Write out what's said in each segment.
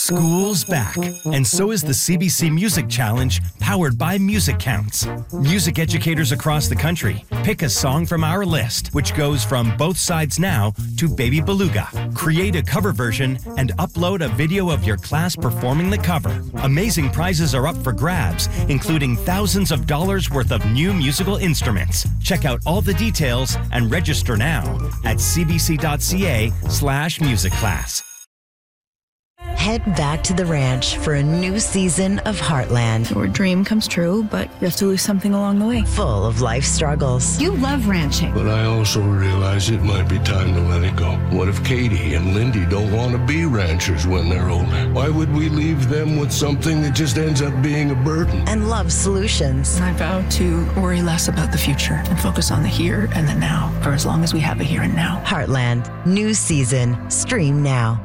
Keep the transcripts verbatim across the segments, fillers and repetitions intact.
School's back, and so is the C B C Music Challenge, powered by Music Counts. Music educators across the country pick a song from our list, which goes from Both Sides Now to Baby Beluga. Create a cover version and upload a video of your class performing the cover. Amazing prizes are up for grabs, including thousands of dollars worth of new musical instruments. Check out all the details and register now at cbc.ca slash music class. Head back to the ranch for a new season of Heartland. Your dream comes true, but you have to lose something along the way. Full of life struggles. You love ranching. But I also realize it might be time to let it go. What if Katie and Lindy don't want to be ranchers when they're older? Why would we leave them with something that just ends up being a burden? And love solutions. I vow to worry less about the future and focus on the here and the now for as long as we have a here and now. Heartland, new season. Stream now.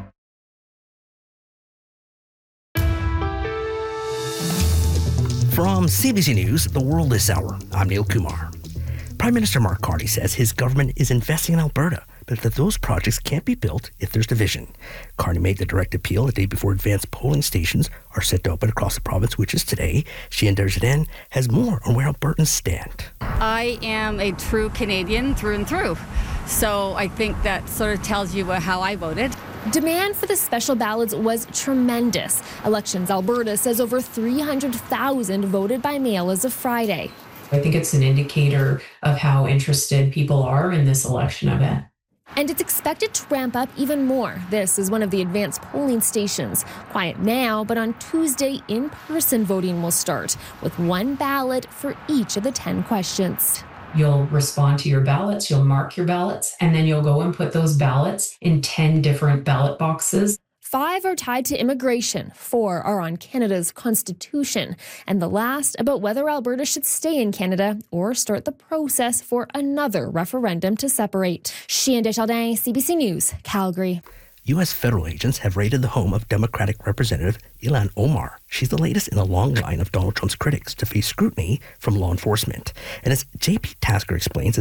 From C B C News, The World This Hour, I'm Neil Kumar. Prime Minister Mark Carney says his government is investing in Alberta, but that those projects can't be built if there's division. Carney made the direct appeal the day before advanced polling stations are set to open across the province, which is today. Chien Desjardins has more on where Albertans stand. I am a true Canadian through and through, so I think that sort of tells you how I voted. Demand for the special ballots was tremendous. Elections Alberta says over three hundred thousand voted by mail as of Friday. I think it's an indicator of how interested people are in this election event. And it's expected to ramp up even more. This is one of the advanced polling stations. Quiet now, but on Tuesday, in-person voting will start with one ballot for each of the ten questions. You'll respond to your ballots, you'll mark your ballots, and then you'll go and put those ballots in ten different ballot boxes. Five are tied to immigration, four are on Canada's constitution, and the last about whether Alberta should stay in Canada or start the process for another referendum to separate. Chien Desjardins, C B C News, Calgary. U S federal agents have raided the home of Democratic Representative Ilhan Omar. She's the latest in a long line of Donald Trump's critics to face scrutiny from law enforcement. And as J P Tasker explains,